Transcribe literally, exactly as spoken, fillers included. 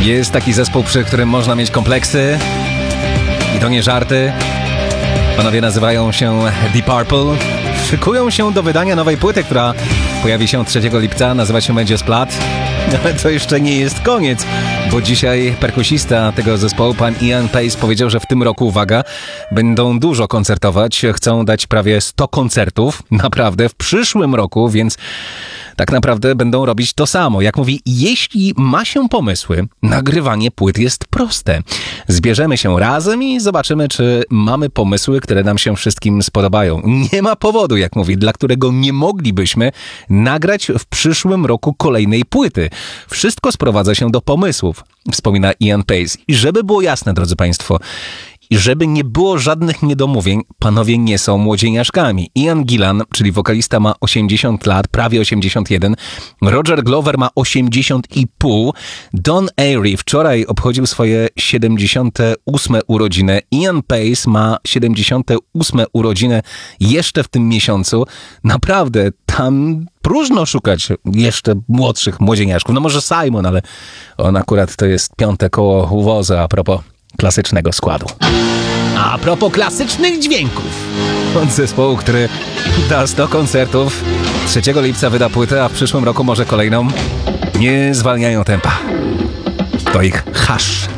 Jest taki zespół, przy którym można mieć kompleksy i to nie żarty. Panowie nazywają się Deep Purple. Szykują się do wydania nowej płyty, która pojawi się trzeciego lipca. Nazywa się będzie Splat. Ale to jeszcze nie jest koniec, bo dzisiaj perkusista tego zespołu, pan Ian Paice, powiedział, że w tym roku, uwaga, będą dużo koncertować. Chcą dać prawie sto koncertów, naprawdę, w przyszłym roku, więc tak naprawdę będą robić to samo. Jak mówi, jeśli ma się pomysły, nagrywanie płyt jest proste. Zbierzemy się razem i zobaczymy, czy mamy pomysły, które nam się wszystkim spodobają. Nie ma powodu, jak mówi, dla którego nie moglibyśmy nagrać w przyszłym roku kolejnej płyty. Wszystko sprowadza się do pomysłów, wspomina Ian Paice. I żeby było jasne, drodzy Państwo, i żeby nie było żadnych niedomówień, panowie nie są młodzieniaszkami. Ian Gillan, czyli wokalista, ma osiemdziesiąt lat, prawie osiemdziesiąt jeden. Roger Glover ma osiemdziesiąt i pół. Don Airey wczoraj obchodził swoje siedemdziesiąte ósme urodziny. Ian Paice ma siedemdziesiąte ósme urodziny jeszcze w tym miesiącu. Naprawdę, tam próżno szukać jeszcze młodszych młodzieniaszków. No może Simon, ale on akurat to jest piąte koło uwozu a propos klasycznego składu. A propos klasycznych dźwięków. Od zespołu, który da sto koncertów, trzeciego lipca wyda płytę, a w przyszłym roku może kolejną. Nie zwalniają tempa. To ich Hush.